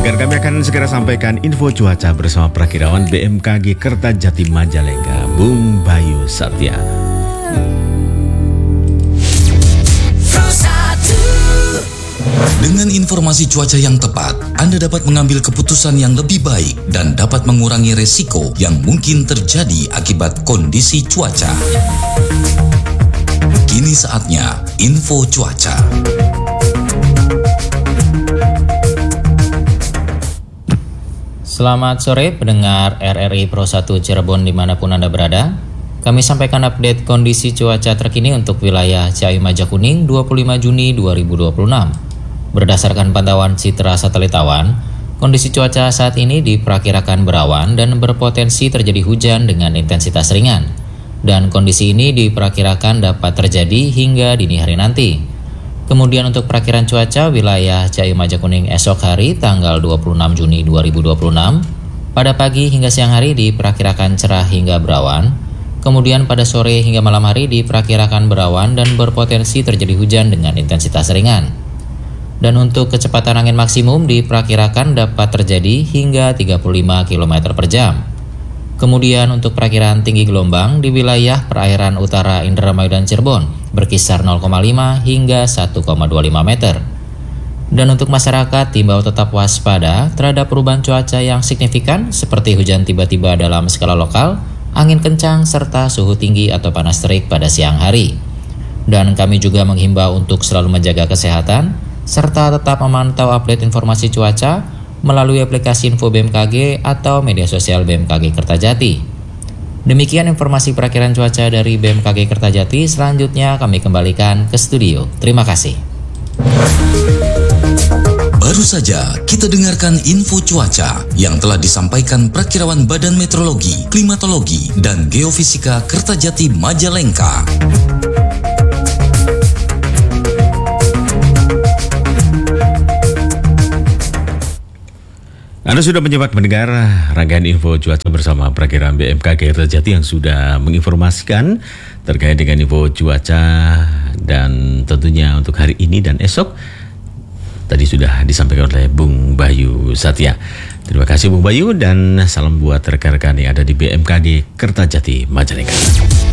Pendengar, kami akan segera sampaikan info cuaca bersama Prakirawan BMKG Kertajati Majalengka, Bung Bayu Satya. Dengan informasi cuaca yang tepat, Anda dapat mengambil keputusan yang lebih baik dan dapat mengurangi resiko yang mungkin terjadi akibat kondisi cuaca. Kini saatnya info cuaca. Selamat sore pendengar RRI Pro 1 Cirebon dimanapun Anda berada. Kami sampaikan update kondisi cuaca terkini untuk wilayah Ciayu Majakuning 25 Juni 2026. Berdasarkan pantauan Citra Satelit Awan, kondisi cuaca saat ini diperkirakan berawan dan berpotensi terjadi hujan dengan intensitas ringan. Dan kondisi ini diperkirakan dapat terjadi hingga dini hari nanti. Kemudian untuk perakiran cuaca wilayah Ciayu Majakuning esok hari tanggal 26 Juni 2026, pada pagi hingga siang hari diperkirakan cerah hingga berawan, kemudian pada sore hingga malam hari diperkirakan berawan dan berpotensi terjadi hujan dengan intensitas ringan. Dan untuk kecepatan angin maksimum diperkirakan dapat terjadi hingga 35 km per jam. Kemudian untuk perakiraan tinggi gelombang di wilayah perairan utara Indramayu dan Cirebon berkisar 0,5 hingga 1,25 meter. Dan untuk masyarakat diimbau tetap waspada terhadap perubahan cuaca yang signifikan seperti hujan tiba-tiba dalam skala lokal, angin kencang, serta suhu tinggi atau panas terik pada siang hari. Dan kami juga menghimbau untuk selalu menjaga kesehatan, serta tetap memantau update informasi cuaca melalui aplikasi info BMKG atau media sosial BMKG Kertajati. Demikian informasi perakiran cuaca dari BMKG Kertajati. Selanjutnya kami kembalikan ke studio. Terima kasih. Baru saja kita dengarkan info cuaca yang telah disampaikan Prakirawan Badan Meteorologi, Klimatologi, dan Geofisika Kertajati Majalengka. Anda sudah menyimak mendengar rangkaian info cuaca bersama Prakirawan BMKG Kertajati yang sudah menginformasikan terkait dengan info cuaca dan tentunya untuk hari ini dan esok. Tadi sudah disampaikan oleh Bung Bayu Satya. Terima kasih Bung Bayu dan salam buat rekan-rekan yang ada di BMKG Kertajati Majalengka.